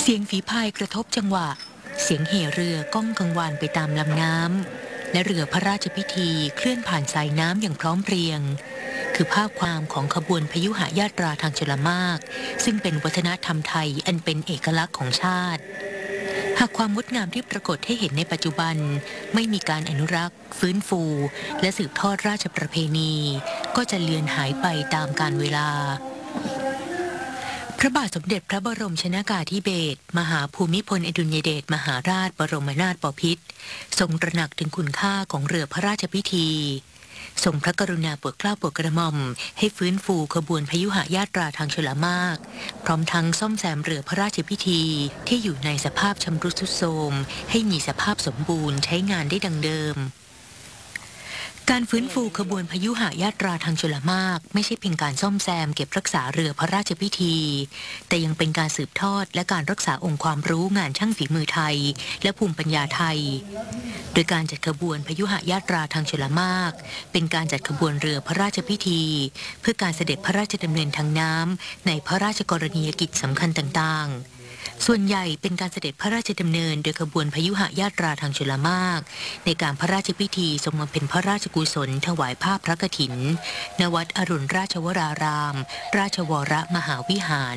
เสียงฝีพายกระทบจังหวะเสียงเห่เรือก้องกังวานไปตามลำน้ำและเรือพระราชพิธีเคลื่อนผ่านสายน้ำอย่างพร้อมเพรียงคือภาพความของขบวนพยุหญาตราทางชลมากซึ่งเป็นวัฒนธรรมไทยอันเป็นเอกลักษณ์ของชาติหากความงดงามที่ปรากฏให้เห็นในปัจจุบันไม่มีการอนุรักษ์ฟื้นฟูและสืบทอดราชประเพณีก็จะเลือนหายไปตามกาลเวลาพระบาทสมเด็จพระบรมชนกาธิเบศรมหาภูมิพลอดุลยเดชมหาราชบรมนาถบพิตรทรงตระหนักถึงคุณค่าของเรือพระราชพิธีทรงพระกรุณาโปรดเกล้าโปรดกระหม่อมให้ฟื้นฟูขบวนพยุหญาตราทางชลมากพร้อมทั้งซ่อมแซมเรือพระราชพิธีที่อยู่ในสภาพชำรุดทรุดโทรมให้มีสภาพสมบูรณ์ใช้งานได้ดังเดิมการฟื้นฟูขบวนพยุหญาตราทางชลมากไม่ใช่เพียงการซ่อมแซมเก็บรักษาเรือพระราชพิธีแต่ยังเป็นการสืบทอดและการรักษาองค์ความรู้งานช่างฝีมือไทยและภูมิปัญญาไทยโดยการจัดขบวนพยุหญาตราทางชลมากเป็นการจัดขบวนเรือพระราชพิธีเพื่อการเสด็จพระราชดำเนินทางน้ำในพระราชกรณียกิจสำคัญต่างๆส่วนใหญ่เป็นการเสด็จพระราชดำเนินโดยขบวนพยุหญาตราทางชลมากในการพระราชพิธีทรงบำเพ็ญพระราชกุศลถวายผ้าพระกฐินณวัดอรุณราชวรารามราชวรมหาวิหาร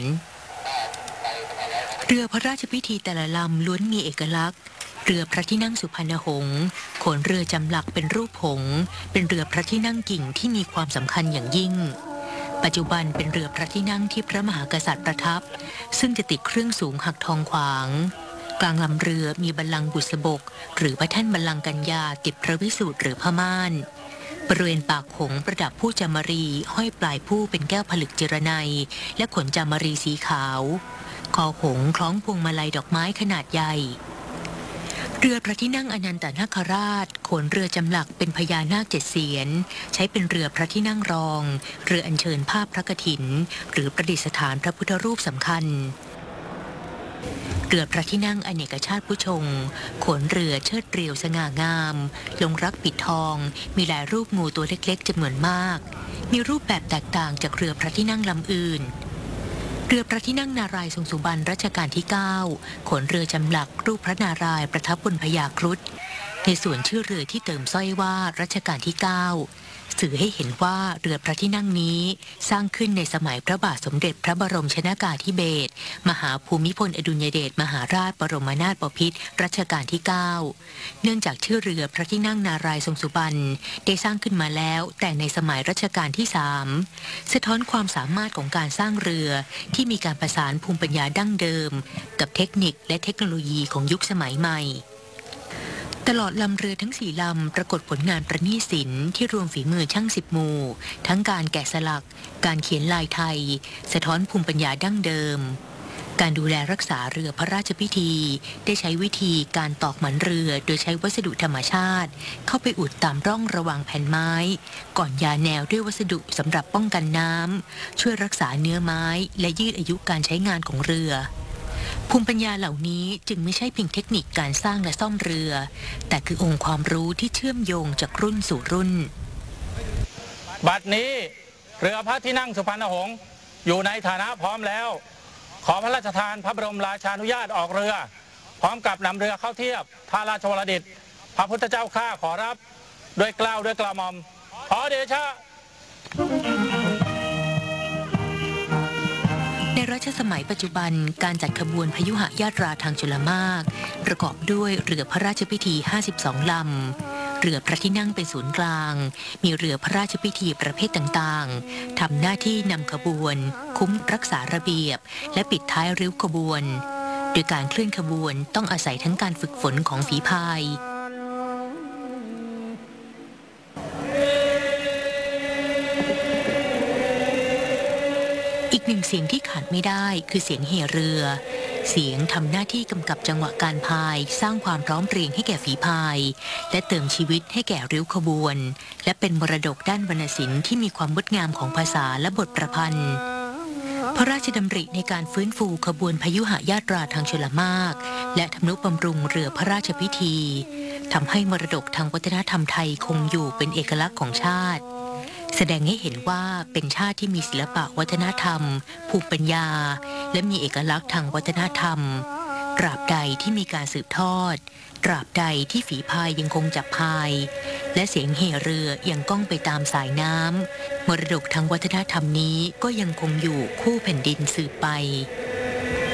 เรือพระราชพิธีแต่ละลำล้วนมีเอกลักษณ์เรือพระที่นั่งสุพรรณหงษ์โขนเรือจำหลักเป็นรูปหงส์เป็นเรือพระที่นั่งกิ่งที่มีความสำคัญอย่างยิ่งปัจจุบันเป็นเรือพระที่นั่งที่พระมหากษัตริย์ประทับซึ่งจะติดเครื่องสูงหักทองขวางกลางลำเรือมีบัลลังก์บุษบกหรือพระแท่นบัลลังก์กัญญาติดพระวิสูตรหรือผ้าม่านบริเวณปากหงส์ประดับผู้จามรีห้อยปลายผู้เป็นแก้วผลึกเจรไนและขนจามรีสีขาวคอหงส์คล้องพวงมาลัยดอกไม้ขนาดใหญ่เรือพระที่นั่งอนันตนาคราชโขนเรือจำหลักเป็นพญานาค7 เสียนใช้เป็นเรือพระที่นั่งรองเรืออัญเชิญภาพพระกฐินหรือประดิษฐานพระพุทธรูปสำคัญเรือพระที่นั่งอเนกชาติผู้ชงโขนเรือเชิดเรียวสง่างามลงรักปิดทองมีลายรูปงูตัวเล็กๆจำนวนมากมีรูปแบบแตกต่างจากเรือพระที่นั่งลำอื่นเรือพระที่นั่งนารายณ์ทรงสุบรรณรัชกาลที่9ขนเรือจำหลักรูปพระนารายณ์ประทับบนพญาครุฑในส่วนชื่อเรือที่เติมสร้อยว่ารัชกาลที่9สื่อให้เห็นว่าเรือพระที่นั่งนี้สร้างขึ้นในสมัยพระบาทสมเด็จพระบรมชนกาธิเบศรมหาภูมิพลอดุลยเดชมหาราชบรมนาถบพิตรรัชกาลที่9เนื่องจากชื่อเรือพระที่นั่งนารายณ์ทรงสุบรรณได้สร้างขึ้นมาแล้วแต่ในสมัยรัชกาลที่3สะท้อนความสามารถของการสร้างเรือที่มีการประสานภูมิปัญญาดั้งเดิมกับเทคนิคและเทคโนโลยีของยุคสมัยใหม่ตลอดลำเรือทั้ง4 ลำปรากฏผลงานประณีตศิลป์ที่รวมฝีมือช่าง10 หมู่ทั้งการแกะสลักการเขียนลายไทยสะท้อนภูมิปัญญาดั้งเดิมการดูแลรักษาเรือพระราชพิธีได้ใช้วิธีการตอกหมันเรือโดยใช้วัสดุธรรมชาติเข้าไปอุดตามร่องระหว่างแผ่นไม้ก่อนยาแนวด้วยวัสดุสำหรับป้องกันน้ำช่วยรักษาเนื้อไม้และยืดอายุการใช้งานของเรือภูมิปัญญาเหล่านี้จึงไม่ใช่เพียงเทคนิคการสร้างและซ่อมเรือแต่คือองค์ความรู้ที่เชื่อมโยงจากรุ่นสู่รุ่นบัดนี้เรือพระที่นั่งสุพรรณหงษ์อยู่ในฐานะพร้อมแล้วขอพระราชทานพระบรมราชานุญาตออกเรือพร้อมกับนำเรือเข้าเทียบท่าราชวรดิตพระพุทธเจ้าข้าขอรับด้วยเกล้าด้วยกระหม่อมขอเดชะในรัชสมัยปัจจุบันการจัดขบวนพยุหญาตราทางชลมากประกอบด้วยเรือพระราชพิธี52 ลำเรือพระที่นั่งเป็นศูนย์กลางมีเรือพระราชพิธีประเภทต่างๆทำหน้าที่นำขบวนคุ้มรักษาระเบียบและปิดท้ายริ้วขบวนโดยการเคลื่อนขบวนต้องอาศัยทั้งการฝึกฝนของฝีพายอีกหนึ่งเสียงที่ขาดไม่ได้คือเสียงเห่เรือเสียงทำหน้าที่กำกับจังหวะการพายสร้างความพร้อมเพรียงให้แก่ฝีพายและเติมชีวิตให้แก่ริ้วขบวนและเป็นมรดกด้านวรรณศิลป์ที่มีความงดงามของภาษาและบทประพันธ์พระราชดำริในการฟื้นฟูขบวนพยุหญาตราทางชลมากและทำนุบำรุงเรือพระราชพิธีทำให้มรดกทางวัฒนธรรมไทยคงอยู่เป็นเอกลักษณ์ของชาติแสดงให้เห็นว่าเป็นชาติที่มีศิลปะวัฒนธรรมภูมิปัญญาและมีเอกลักษณ์ทางวัฒนธรรมตราบใดที่มีการสืบทอดตราบใดที่ฝีพายยังคงจับพายและเสียงเห่เรือยังก้องไปตามสายน้ำมรดกทางวัฒนธรรมนี้ก็ยังคงอยู่คู่แผ่นดินสืบไป